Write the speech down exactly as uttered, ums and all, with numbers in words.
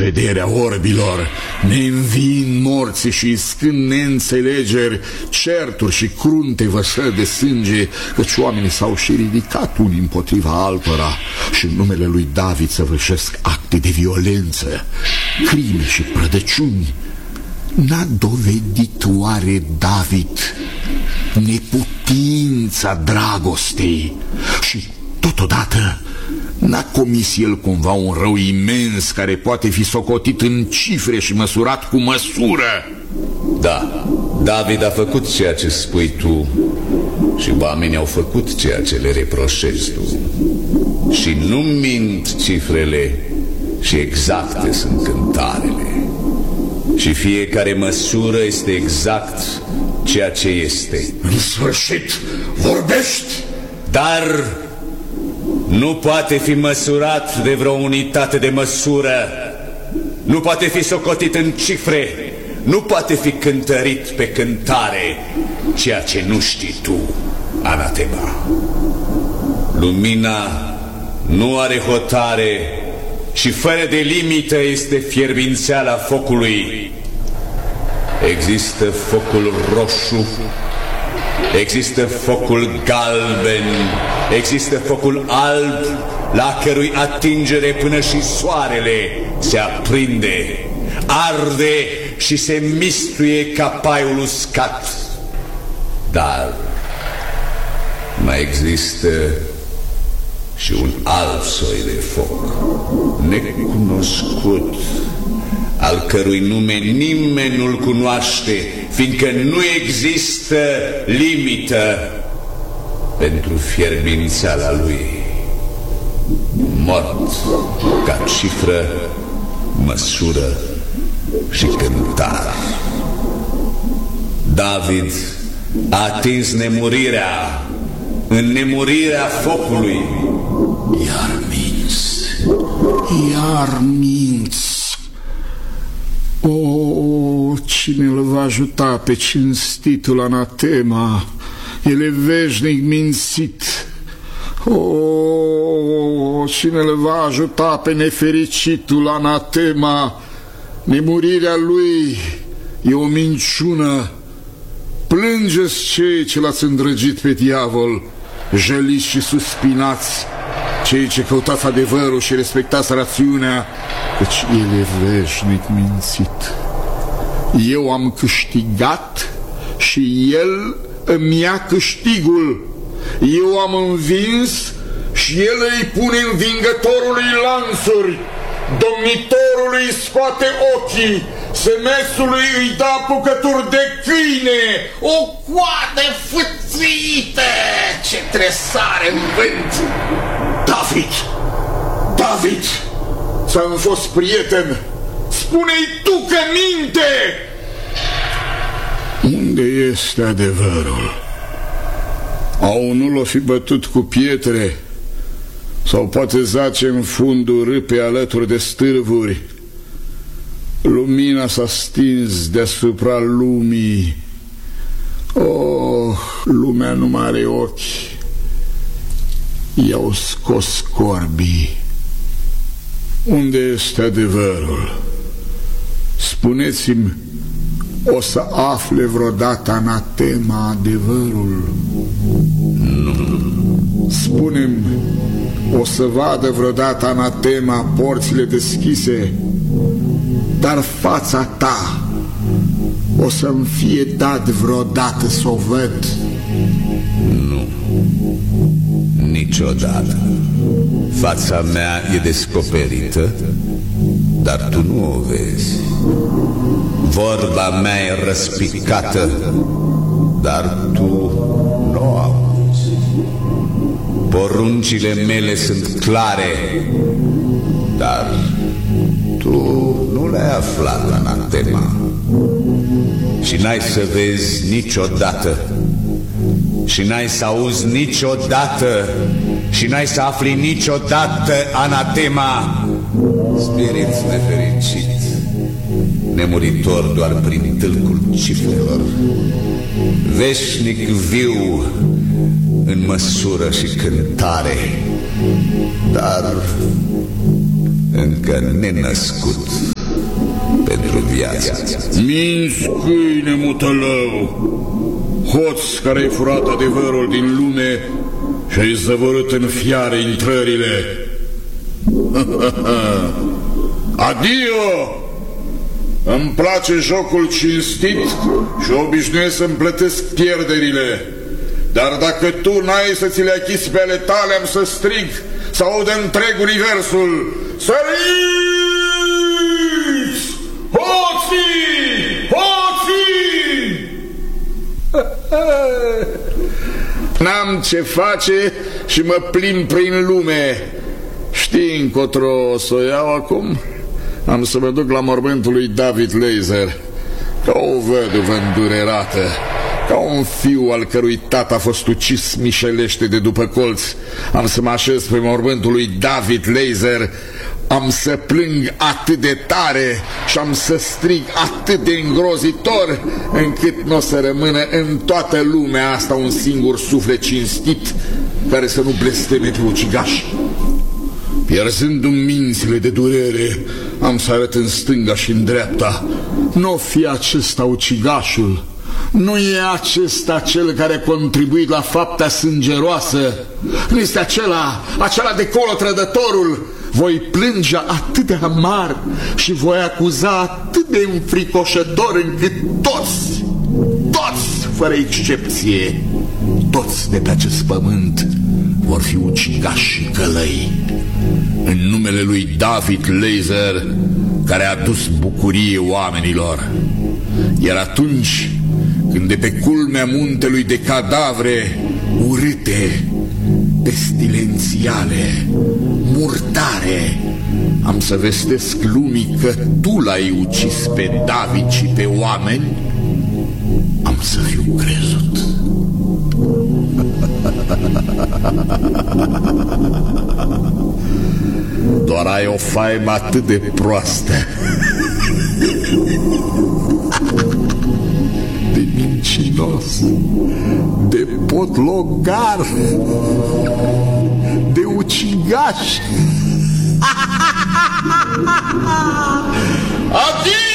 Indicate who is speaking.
Speaker 1: vederea orbilor, ne-nviind morții și iscând neînțelegeri, certuri și crunte văsări de sânge, căci oamenii s-au și ridicat unii împotriva altora și în numele lui David săvârșesc acte de violență, crime și prădăciuni. N-a dovedit oare David neputința dragostei și totodată n-a comis el cumva un rău imens care poate fi socotit în cifre și măsurat cu măsură?
Speaker 2: Da, David a făcut ceea ce spui tu și oamenii au făcut ceea ce le reproșezi tu. Și nu mint cifrele și exacte sunt cântarele. Și fiecare măsură este exact ceea ce este.
Speaker 1: În sfârșit, vorbești!
Speaker 2: Dar nu poate fi măsurat de vreo unitate de măsură, nu poate fi socotit în cifre, nu poate fi cântărit pe cântare ceea ce nu știi tu, anatema. Lumina nu are hotare și fără de limită este fierbințeala focului. Există focul roșu, există focul galben, există focul alb, la cărui atingere până și soarele se aprinde, arde și se mistuie ca paiul uscat. Dar mai există și un alt soi de foc, necunoscut, al cărui nume nimeni nu-l cunoaște, fiindcă nu există limită pentru fierbințeala lui. Mort ca cifră, măsură și cântar. David a atins nemurirea, în nemurirea focului.
Speaker 1: Iar minți, iar minți. O, cine îl va ajuta pe cinstitul anatema? El e veșnic mințit. O, cine îl va ajuta pe nefericitul anatema? Nemurirea lui e o minciună. Plângeți cei ce l-ați îndrăgit pe diavol, jăliți și suspinați cei ce căutați adevărul și respectați rațiunea, căci el e veșnic mințit. Eu am câștigat și el îmi ia câștigul. Eu am învins și el îi pune învingătorului lanțuri. Domnitorului îi scoate ochii, semesului îi dă apucături de câine. O coadă fâțâită ce tresare în vânt. David, David, ți-am fost prieten, spune-i tu că minte. Unde este adevărul? Au nu l-o fi bătut cu pietre, sau poate zace în fundul râpei alături de stârvuri. Lumina s-a stins deasupra lumii. Oh, lumea nu mai are ochi. I-au scos corbii. Unde este adevărul? Spuneți-mi, o să afle vreodată anatema adevărul?
Speaker 2: Nu.
Speaker 1: Spune-mi, o să vadă vreodată anatema porțile deschise, dar fața ta o să-mi fie dat vreodată să o văd?
Speaker 2: Nu, niciodată. Fața mea e descoperită, dar tu nu o vezi. Vorba mea e răspicată, dar tu nu o auzi. Poruncile mele sunt clare, dar tu nu le-ai aflat, anatema. Și n-ai să vezi niciodată, și n-ai să auzi niciodată, și n-ai să afli niciodată, anatema. Spirit nefericit, nemuritor doar prin tâlcul cifrelor, veșnic viu în măsură și cântare, dar încă nenăscut. viață.
Speaker 1: Minți, câine mutălău, hoț care ai furat adevărul din lume și ai zăvorât în fiare intrările. Adio! Îmi place jocul cinstit și obișnuiesc să-mi plătesc pierderile. Dar dacă tu n-ai să ți le achizi pe ale tale, am să strig, să audă întreg universul: săriți! Hoții! Hoții! N-am ce face și mă plimb prin lume. Știi încotro o să o iau acum? Am să mă duc la mormântul lui David Laser, ca o văduvă îndurerată, ca un fiu al cărui tată a fost ucis mișelește de după colț. Am să mă așez pe mormântul lui David Laser, am să plâng atât de tare și am să strig atât de îngrozitor, încât nu o să rămână în toată lumea asta un singur suflet cinstit care să nu blesteme pe ucigași. Pierzându-mi mințile de durere, am să arăt în stânga și în dreapta: nu fi acesta ucigașul, nu e acesta cel care a contribuit la fapta sângeroasă, nu este acela, acela de colo trădătorul. Voi plânge atât de amar și voi acuza atât de înfricoșător, încât toți, toți, fără excepție, toți de pe acest pământ vor fi ucigași și călăi în numele lui David Laser, care a adus bucurie oamenilor. Iar atunci când de pe culmea muntelui de cadavre urâte, pestilențiale, murdare, am să vestesc lumii că tu l-ai ucis pe David și pe oameni, am să fiu crezut. Doar ai o faimă atât de proastă, de mincinos, de potlogar, de ucigaș. Adio!